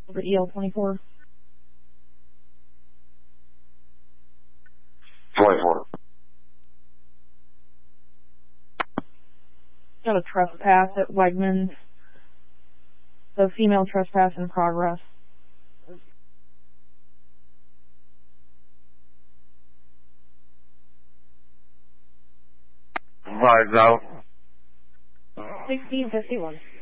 Over EL24. 24. Got a trespass at Wegmans. The female trespass in progress. 5 out. 1651.